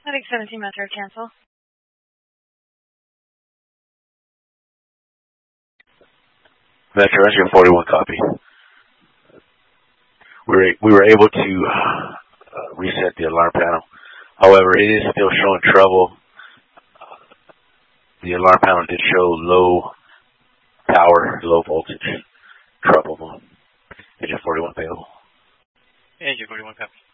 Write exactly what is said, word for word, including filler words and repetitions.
I think seventeen Metro, cancel. Metro, Rescue forty-one, copy. We were, we were able to uh, reset the alarm panel. However, it is still showing trouble. The alarm panel did show low power, low voltage trouble. Engine forty-one available. Engine forty-one, copy.